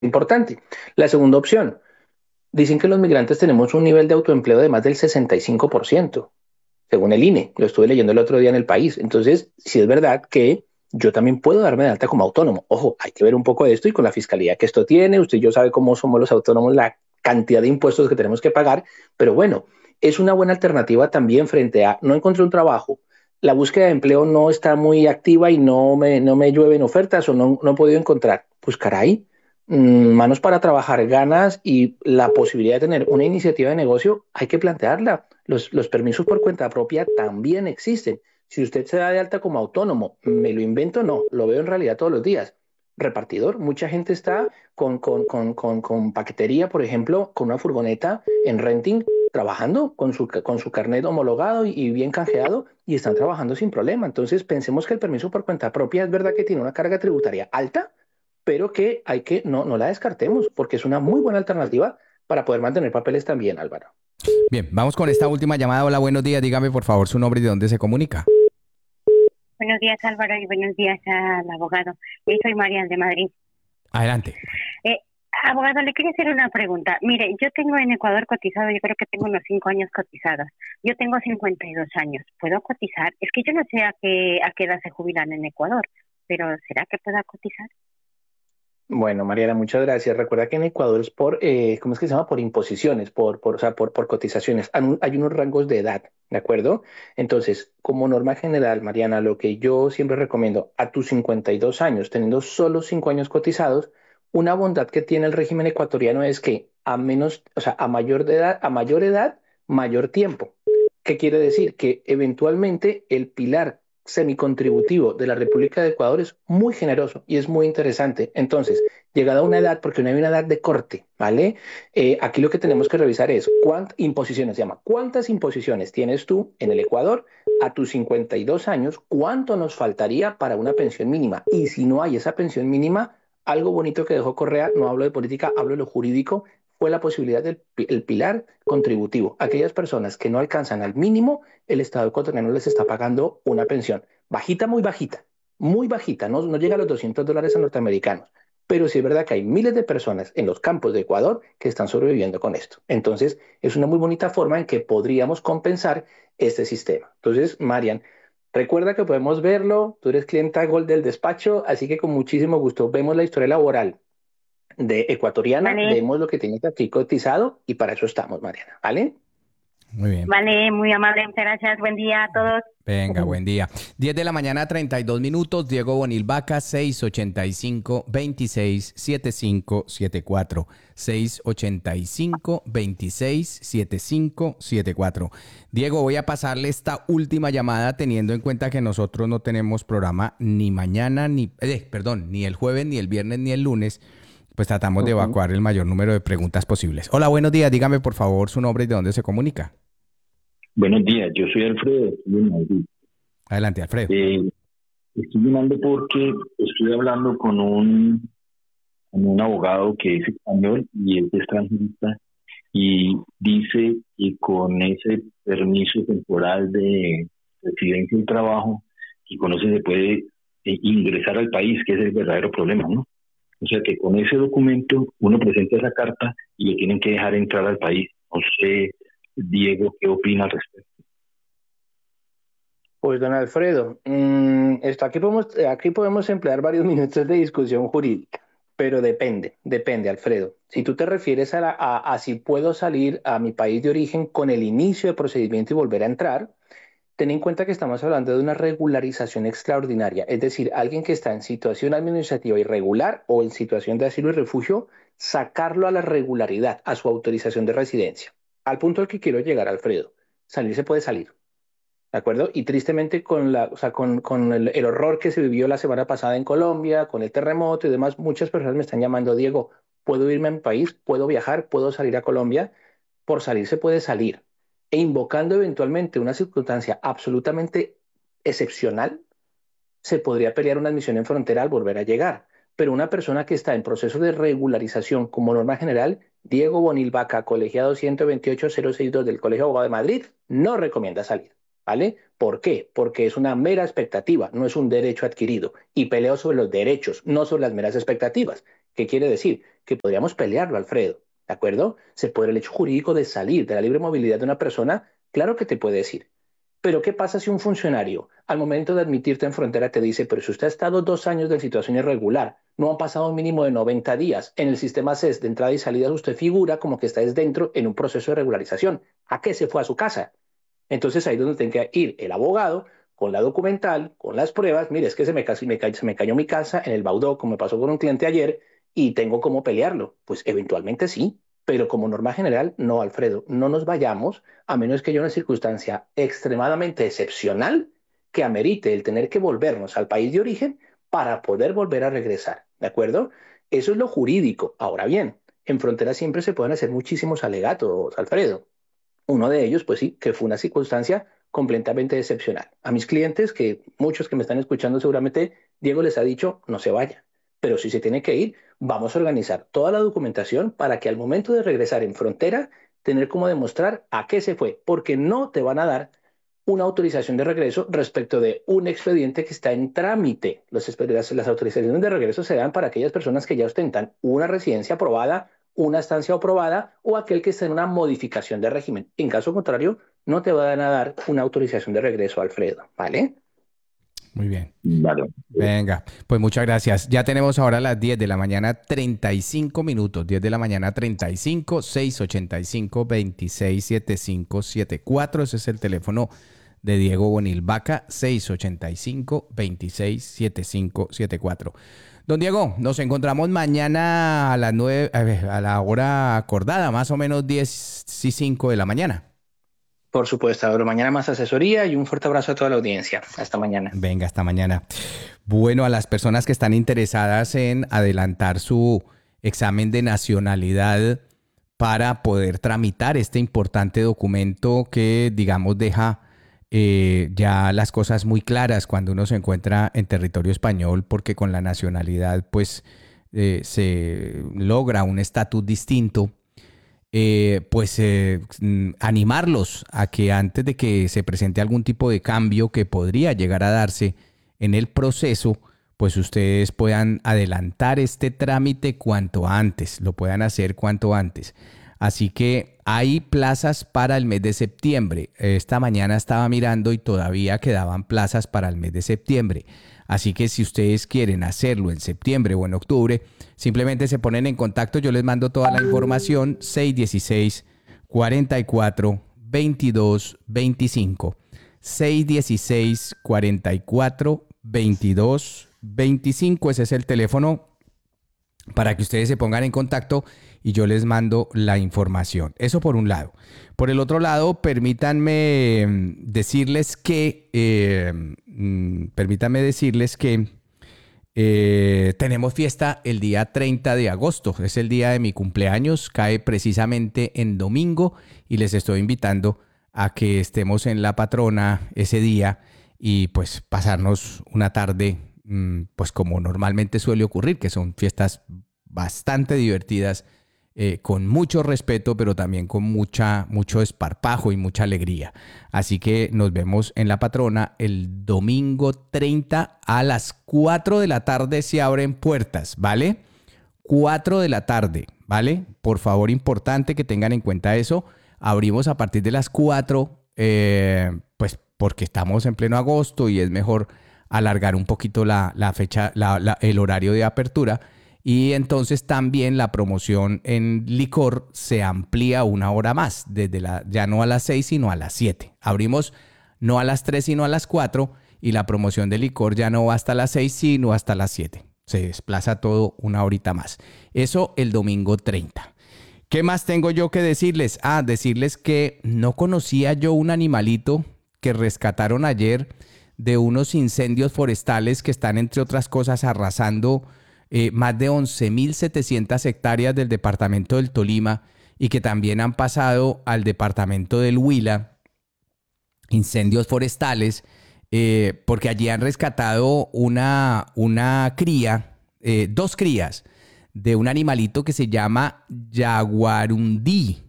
importante. La segunda opción, dicen que los migrantes tenemos un nivel de autoempleo de más del 65%, según el INE. Lo estuve leyendo el otro día en El País. Entonces, sí es verdad que yo también puedo darme de alta como autónomo. Ojo, hay que ver un poco de esto y con la fiscalía que esto tiene. Usted y yo sabe cómo somos los autónomos, la cantidad de impuestos que tenemos que pagar, pero bueno, es una buena alternativa también frente a no encontré un trabajo. La búsqueda de empleo no está muy activa y no me llueven ofertas o no he podido encontrar. Pues caray, manos para trabajar, ganas y la posibilidad de tener una iniciativa de negocio, hay que plantearla. Los permisos por cuenta propia también existen. Si usted se da de alta como autónomo, me lo invento, no, lo veo en realidad todos los días. Repartidor, mucha gente está con paquetería, por ejemplo, con una furgoneta en renting, trabajando con su carnet homologado y bien canjeado y están trabajando sin problema. Entonces, pensemos que el permiso por cuenta propia es verdad que tiene una carga tributaria alta, pero que hay que, no la descartemos, porque es una muy buena alternativa para poder mantener papeles también, Álvaro. Bien, vamos con esta última llamada. Hola, buenos días. Dígame por favor su nombre y de dónde se comunica. Buenos días, Álvaro, y buenos días al abogado. Soy Marian de Madrid. Adelante. Eh, Abogado, le quería hacer una pregunta. Mire, yo tengo en Ecuador cotizado, yo creo que tengo unos 5 años cotizados. Yo tengo 52 años. ¿Puedo cotizar? Es que yo no sé a qué edad se jubilan en Ecuador, pero ¿será que pueda cotizar? Bueno, Mariana, muchas gracias. Recuerda que en Ecuador es por, ¿cómo es que se llama? Por imposiciones, o sea, por cotizaciones. Hay unos rangos de edad, ¿de acuerdo? Entonces, como norma general, Mariana, lo que yo siempre recomiendo, a tus 52 años, teniendo solo 5 años cotizados, una bondad que tiene el régimen ecuatoriano es que a menos, o sea, a mayor edad, mayor tiempo. ¿Qué quiere decir? Que eventualmente el pilar semicontributivo de la República de Ecuador es muy generoso y es muy interesante. Entonces, llegada a una edad, porque no hay una edad de corte, ¿vale? Aquí lo que tenemos que revisar es cuántas imposiciones, se llama, cuántas imposiciones tienes tú en el Ecuador a tus 52 años, cuánto nos faltaría para una pensión mínima. Y si no hay esa pensión mínima, algo bonito que dejó Correa, no hablo de política, hablo de lo jurídico, fue la posibilidad del el pilar contributivo. Aquellas personas que no alcanzan al mínimo, el Estado ecuatoriano les está pagando una pensión bajita, muy bajita, no llega a los $200 norteamericanos. Pero sí es verdad que hay miles de personas en los campos de Ecuador que están sobreviviendo con esto. Entonces, es una muy bonita forma en que podríamos compensar este sistema. Entonces, Marian, recuerda que podemos verlo, tú eres clienta Gold del despacho, así que con muchísimo gusto vemos la historia laboral de ecuatoriana, Vale, vemos lo que tienes aquí cotizado y para eso estamos, Mariana, ¿vale? Muy bien. vale, muy amable, muchas gracias. Buen día a todos. Venga, buen día. 10 de la mañana, 32 minutos. Diego Bonil Vaca, 685-2675-74. 685-2675-74. Diego, voy a pasarle esta última llamada teniendo en cuenta que nosotros no tenemos programa ni mañana, ni el jueves, ni el viernes, ni el lunes. Pues tratamos de Ujú. evacuar el mayor número de preguntas posibles. Hola, buenos días. Dígame por favor su nombre y de dónde se comunica. Buenos días, yo soy Alfredo, estoy en Madrid. Adelante, Alfredo. Estoy llamando porque estoy hablando con un abogado que es español y es extranjerista y dice que con ese permiso temporal de residencia y trabajo, y con eso se puede ingresar al país, que es el verdadero problema, ¿no? O sea que con ese documento uno presenta esa carta y le tienen que dejar entrar al país. No sé, Diego, ¿qué opina al respecto? Pues don Alfredo, aquí podemos emplear varios minutos de discusión jurídica, pero depende, Alfredo. Si tú te refieres a si puedo salir a mi país de origen con el inicio de procedimiento y volver a entrar, ten en cuenta que estamos hablando de una regularización extraordinaria, es decir, alguien que está en situación administrativa irregular o en situación de asilo y refugio, sacarlo a la regularidad, a su autorización de residencia. Al punto al que quiero llegar, Alfredo, salir se puede salir. ¿De acuerdo? Y tristemente o sea, con el horror que se vivió la semana pasada en Colombia, con el terremoto y demás, muchas personas me están llamando, Diego, ¿puedo irme a mi país? ¿Puedo viajar? ¿Puedo salir a Colombia? Por salir se puede salir. E invocando eventualmente una circunstancia absolutamente excepcional, se podría pelear una admisión en frontera al volver a llegar. Pero una persona que está en proceso de regularización como norma general, Diego Bonil Vaca, colegiado 128062 del Colegio de Abogados de Madrid, no recomienda salir. ¿Vale? ¿Por qué? Porque es una mera expectativa, no es un derecho adquirido. Y peleo sobre los derechos, no sobre las meras expectativas. ¿Qué quiere decir? Que podríamos pelearlo, Alfredo, ¿de acuerdo? Por el hecho jurídico de salir de la libre movilidad de una persona, claro que te puede decir. Pero ¿qué pasa si un funcionario al momento de admitirte en frontera te dice, pero si usted ha estado 2 años de situación irregular, no han pasado un mínimo de 90 días, en el sistema CES de entrada y salida usted figura como que está dentro en un proceso de regularización? ¿A qué se fue a su casa? Entonces ahí es donde tiene que ir el abogado con la documental, con las pruebas. Mire, es que se me cayó mi casa en el Baudó, como me pasó con un cliente ayer, y tengo cómo pelearlo. Pues eventualmente sí, pero como norma general, no, Alfredo, no nos vayamos a menos que haya una circunstancia extremadamente excepcional que amerite el tener que volvernos al país de origen para poder volver a regresar. ¿De acuerdo? Eso es lo jurídico. Ahora bien, en frontera siempre se pueden hacer muchísimos alegatos, Alfredo. Uno de ellos, pues sí, que fue una circunstancia completamente excepcional. A mis clientes, que muchos que me están escuchando seguramente, Diego les ha dicho, no se vaya, pero si se tiene que ir, vamos a organizar toda la documentación para que al momento de regresar en frontera, tener cómo demostrar a qué se fue, porque no te van a dar una autorización de regreso respecto de un expediente que está en trámite. Las autorizaciones de regreso se dan para aquellas personas que ya ostentan una residencia aprobada, una estancia aprobada o aquel que está en una modificación de régimen. En caso contrario, no te van a dar una autorización de regreso, Alfredo, ¿vale? Muy bien. Vale. Venga, pues muchas gracias. Ya tenemos ahora las 10 de la mañana, 35 minutos. 10 de la mañana, 35, 685 267574. Ese es el teléfono de Diego Bonil Vaca, 685 267574. Don Diego, nos encontramos mañana a las 9, a la hora acordada, más o menos 10:05 de la mañana. Por supuesto, ahora mañana más asesoría y un fuerte abrazo a toda la audiencia. Hasta mañana. Venga, hasta mañana. Bueno, a las personas que están interesadas en adelantar su examen de nacionalidad para poder tramitar este importante documento que, digamos, deja ya las cosas muy claras cuando uno se encuentra en territorio español, porque con la nacionalidad, pues, se logra un estatus distinto. Animarlos a que antes de que se presente algún tipo de cambio que podría llegar a darse en el proceso, pues ustedes puedan adelantar este trámite cuanto antes, lo puedan hacer cuanto antes. Así que hay plazas para el mes de septiembre. Esta mañana estaba mirando y todavía quedaban plazas para el mes de septiembre. Así que si ustedes quieren hacerlo en septiembre o en octubre, simplemente se ponen en contacto. Yo les mando toda la información. 616-44-22-25. 616-44-22-25. Ese es el teléfono para que ustedes se pongan en contacto y yo les mando la información. Eso por un lado. Por el otro lado, permítanme decirles que tenemos fiesta el día 30 de agosto. Es el día de mi cumpleaños. Cae precisamente en domingo y les estoy invitando a que estemos en La Patrona ese día y pues pasarnos una tarde pues como normalmente suele ocurrir, que son fiestas bastante divertidas, con mucho respeto, pero también con mucho esparpajo y mucha alegría. Así que nos vemos en La Patrona el domingo 30 a las 4 de la tarde se abren puertas, ¿vale? 4 de la tarde, ¿vale? Por favor, importante que tengan en cuenta eso. Abrimos a partir de las 4, pues porque estamos en pleno agosto y es mejor alargar un poquito la fecha, el horario de apertura. Y entonces también la promoción en licor se amplía una hora más, ya no a las 6, sino a las 7. Abrimos no a las 3, sino a las 4, y la promoción de licor ya no va hasta las 6, sino hasta las 7. Se desplaza todo una horita más. Eso el domingo 30. ¿Qué más tengo yo que decirles? Decirles que no conocía yo un animalito que rescataron ayer de unos incendios forestales que están, entre otras cosas, arrasando más de 11.700 hectáreas del departamento del Tolima y que también han pasado al departamento del Huila, incendios forestales, porque allí han rescatado una cría, 2 crías de un animalito que se llama jaguarundí,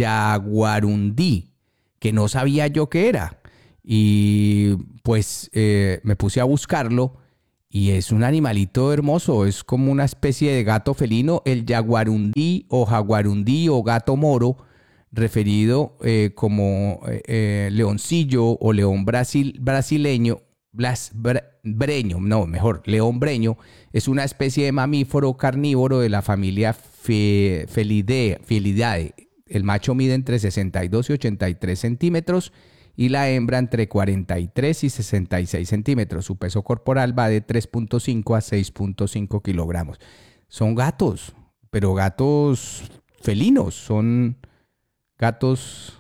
que no sabía yo qué era. Y pues me puse a buscarlo y es un animalito hermoso, es como una especie de gato felino, el jaguarundí o gato moro, referido como leoncillo o león brasileño, león breño, es una especie de mamífero carnívoro de la familia Felidae. El macho mide entre 62 y 83 centímetros y la hembra entre 43 y 66 centímetros. Su peso corporal va de 3.5 a 6.5 kilogramos. Son gatos, pero gatos felinos, son gatos,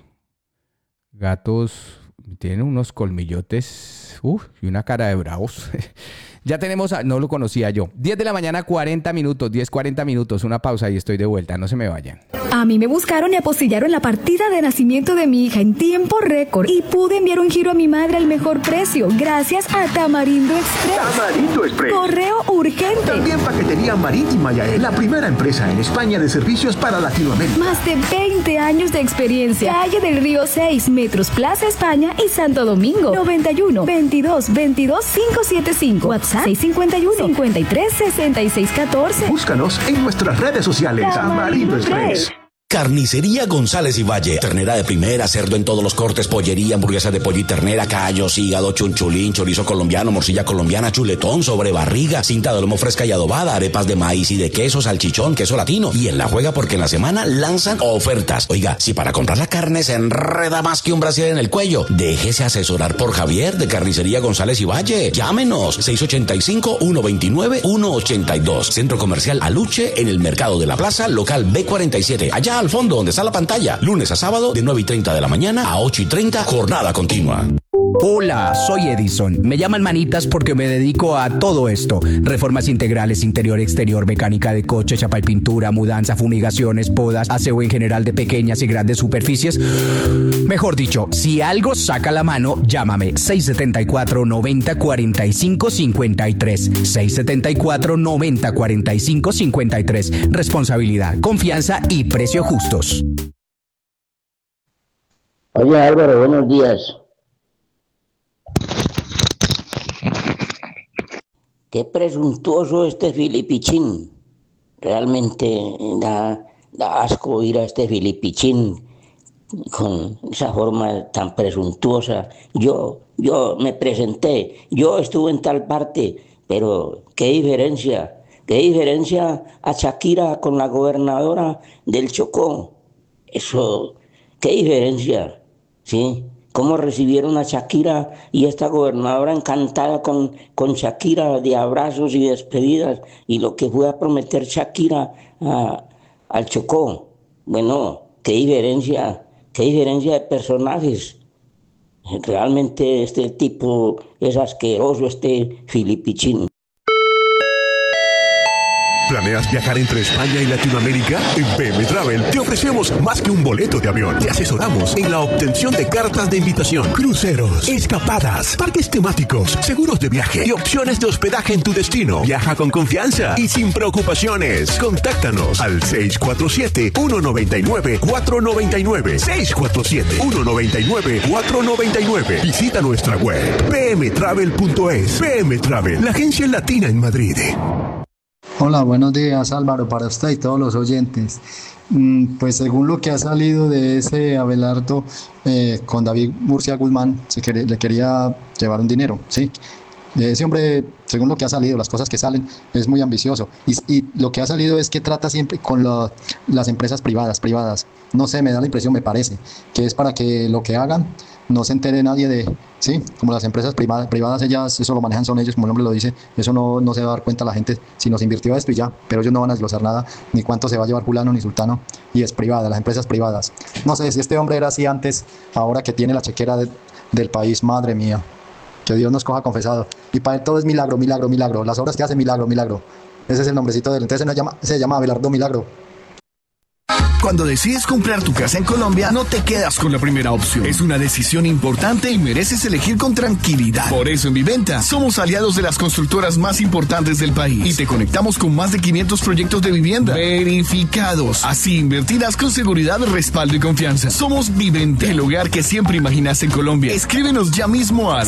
tienen unos colmillotes, y una cara de bravos. Ya tenemos, no lo conocía yo. 10 de la mañana, 40 minutos, 10:40 minutos, una pausa y estoy de vuelta, no se me vayan. A mí me buscaron y apostillaron la partida de nacimiento de mi hija en tiempo récord y pude enviar un giro a mi madre al mejor precio gracias a Tamarindo Express. Tamarindo Express. Correo urgente. También paquetería marítima Yael, la primera empresa en España de servicios para Latinoamérica. Más de 20 años de experiencia. Calle del Río 6, Metros Plaza España y Santo Domingo. 91 22 22 575. WhatsApp 651 53 66 14. Búscanos en nuestras redes sociales. Tamarindo Express. Carnicería González y Valle. Ternera de primera, cerdo en todos los cortes, pollería, hamburguesa de pollo y ternera, callos, hígado, chunchulín, chorizo colombiano, morcilla colombiana, chuletón, sobrebarriga, cinta de lomo fresca y adobada, arepas de maíz y de queso, salchichón, queso latino. Y en La Juega porque en la semana lanzan ofertas. Oiga, si para comprar la carne se enreda más que un brasier en el cuello, déjese asesorar por Javier de Carnicería González y Valle. Llámenos 685-129-182. Centro Comercial Aluche en el Mercado de la Plaza, local B47. Allá al fondo donde está la pantalla, lunes a sábado de 9:30 de la mañana a 8:30, jornada continua. Hola, soy Edison. Me llaman Manitas porque me dedico a todo esto. Reformas integrales, interior, exterior, mecánica de coche, chapa y pintura, mudanza, fumigaciones, podas, aseo en general de pequeñas y grandes superficies. Mejor dicho, si algo saca la mano, llámame 674-90-45-53. 674-90-45-53. Responsabilidad, confianza y precio justos. Oye Álvaro, buenos días. Qué presuntuoso este Filipichín. Realmente da asco ir a este Filipichín con esa forma tan presuntuosa. Yo me presenté, yo estuve en tal parte, pero qué diferencia a Shakira con la gobernadora del Chocó. Eso, qué diferencia, ¿sí? Cómo recibieron a Shakira y esta gobernadora encantada con Shakira, de abrazos y despedidas, y lo que fue a prometer Shakira al Chocó. Bueno, qué diferencia de personajes. Realmente este tipo es asqueroso, este Filipichín. ¿Planeas viajar entre España y Latinoamérica? En PM Travel te ofrecemos más que un boleto de avión. Te asesoramos en la obtención de cartas de invitación, cruceros, escapadas, parques temáticos, seguros de viaje y opciones de hospedaje en tu destino. Viaja con confianza y sin preocupaciones. Contáctanos al 647-199-499. 647-199-499. Visita nuestra web pmtravel.es. PM Travel, la agencia latina en Madrid. Hola, buenos días Álvaro, para usted y todos los oyentes. Pues según lo que ha salido de ese Abelardo con David Murcia Guzmán, le quería llevar un dinero, ¿sí? Ese hombre, según lo que ha salido, las cosas que salen, es muy ambicioso. Y lo que ha salido es que trata siempre con las empresas privadas. No sé, me da la impresión, me parece, que es para que lo que hagan no se entere nadie de, sí, como las empresas privadas, ellas, eso lo manejan, son ellos, como el nombre lo dice, eso no se va a dar cuenta la gente si nos invirtió esto y ya, pero ellos no van a desglosar nada, ni cuánto se va a llevar fulano ni sultano, y es privada, las empresas privadas. No sé si este hombre era así antes, ahora que tiene la chequera del país, madre mía, que Dios nos coja confesado, y para él todo es milagro, las obras que hace, milagro, ese es el nombrecito de él, entonces se llama Abelardo Milagro. Cuando decides comprar tu casa en Colombia, no te quedas con la primera opción. Es una decisión importante y mereces elegir con tranquilidad. Por eso en Viventa somos aliados de las constructoras más importantes del país y te conectamos con más de 500 proyectos de vivienda verificados. Así invertirás con seguridad, respaldo y confianza. Somos Viventa, el hogar que siempre imaginaste en Colombia. Escríbenos ya mismo al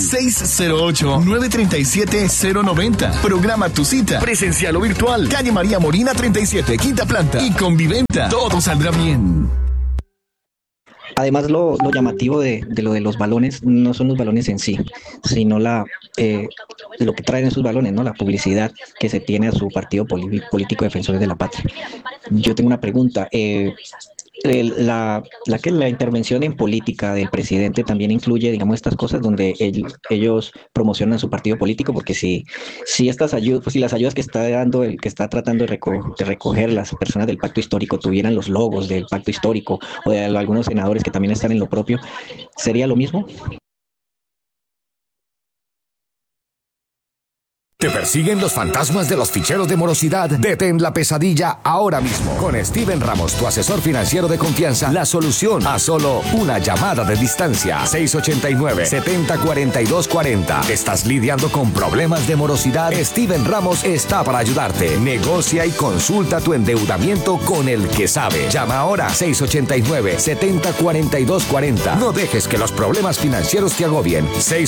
608-937-090. Programa tu cita, presencial o virtual. Calle María Morina 37, quinta planta. Y con Viventa todo saldrá bien. Además, lo llamativo de lo de los balones no son los balones en sí, sino lo que traen esos balones, ¿no? La publicidad que se tiene a su partido político Defensores de la Patria. Yo tengo una pregunta. La intervención en política del presidente también incluye, digamos, estas cosas donde ellos promocionan su partido político, porque si estas ayudas, pues si las ayudas que está dando, el que está tratando de recoger las personas del pacto histórico tuvieran los logos del pacto histórico o de algunos senadores que también están en lo propio, ¿sería lo mismo? ¿Te persiguen los fantasmas de los ficheros de morosidad? Detén la pesadilla ahora mismo. Con Steven Ramos, tu asesor financiero de confianza, la solución a solo una llamada de distancia. 689-704240. ¿Estás lidiando con problemas de morosidad? Steven Ramos está para ayudarte. Negocia y consulta tu endeudamiento con el que sabe. Llama ahora 689-704240. No dejes que los problemas financieros te agobien.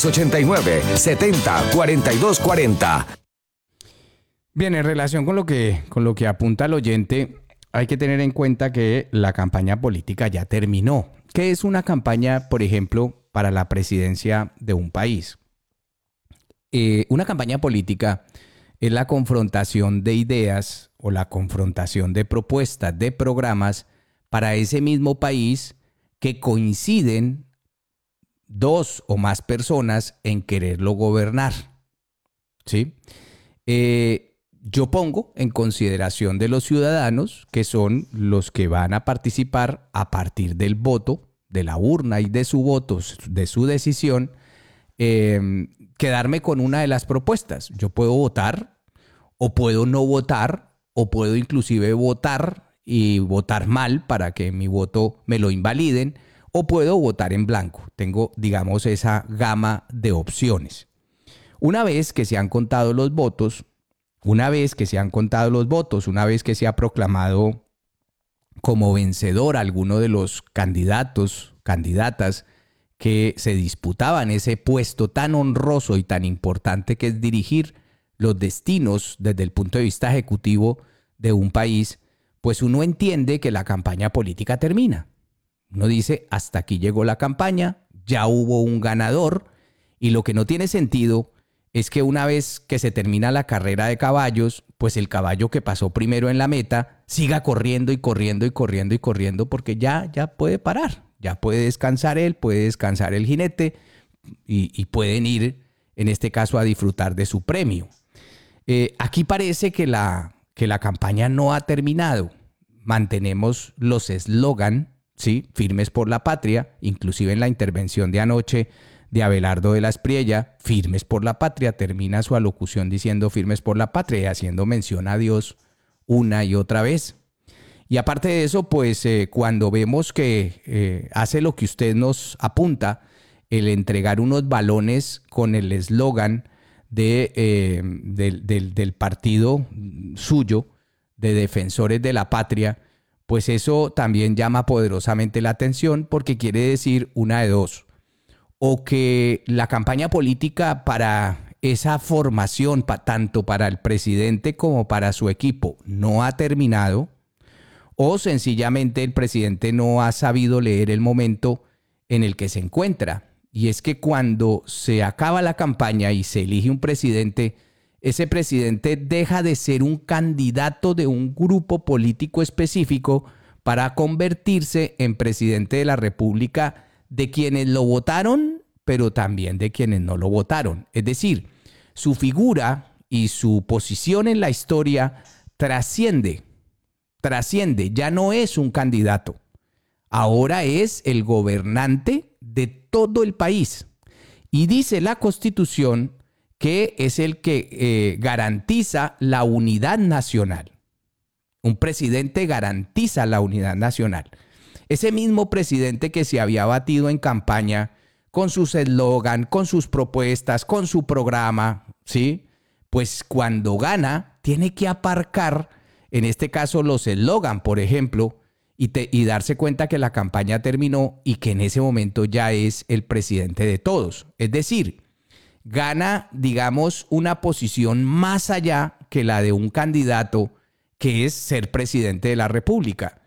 689-704240. Bien, en relación con lo que apunta el oyente, hay que tener en cuenta que la campaña política ya terminó. ¿Qué es una campaña, por ejemplo, para la presidencia de un país? Una campaña política es la confrontación de ideas o la confrontación de propuestas, de programas para ese mismo país que coinciden dos o más personas en quererlo gobernar. ¿Sí? Yo pongo en consideración de los ciudadanos, que son los que van a participar a partir del voto, de la urna y de su voto, de su decisión, quedarme con una de las propuestas. Yo puedo votar o puedo no votar o puedo inclusive votar y votar mal para que mi voto me lo invaliden o puedo votar en blanco. Tengo, digamos, esa gama de opciones. Una vez que se han contado los votos, una vez que se ha proclamado como vencedor alguno de los candidatas que se disputaban ese puesto tan honroso y tan importante que es dirigir los destinos desde el punto de vista ejecutivo de un país, pues uno entiende que la campaña política termina. Uno dice, hasta aquí llegó la campaña, ya hubo un ganador, y lo que no tiene sentido es que una vez que se termina la carrera de caballos, pues el caballo que pasó primero en la meta siga corriendo y corriendo y corriendo y corriendo, porque ya puede parar, ya puede descansar él, puede descansar el jinete y pueden ir, en este caso, a disfrutar de su premio. Aquí parece que la campaña no ha terminado. Mantenemos los eslogan, ¿sí? Firmes por la patria, inclusive en la intervención de anoche de Abelardo de la Espriella, firmes por la patria, termina su alocución diciendo firmes por la patria y haciendo mención a Dios una y otra vez. Y aparte de eso, pues cuando vemos que hace lo que usted nos apunta, el entregar unos balones con el eslogan del partido suyo, de Defensores de la Patria, pues eso también llama poderosamente la atención, porque quiere decir una de dos: o que la campaña política para esa formación, tanto para el presidente como para su equipo, no ha terminado, o sencillamente el presidente no ha sabido leer el momento en el que se encuentra. Y es que cuando se acaba la campaña y se elige un presidente, ese presidente deja de ser un candidato de un grupo político específico para convertirse en presidente de la República de quienes lo votaron, pero también de quienes no lo votaron. Es decir, su figura y su posición en la historia trasciende, ya no es un candidato. Ahora es el gobernante de todo el país. Y dice la Constitución que es el que garantiza la unidad nacional. Un presidente garantiza la unidad nacional. Ese mismo presidente que se había batido en campaña con sus eslogan, con sus propuestas, con su programa, ¿sí? Pues cuando gana, tiene que aparcar, en este caso, los eslogan, por ejemplo, y darse cuenta que la campaña terminó y que en ese momento ya es el presidente de todos. Es decir, gana, digamos, una posición más allá que la de un candidato que es ser presidente de la República.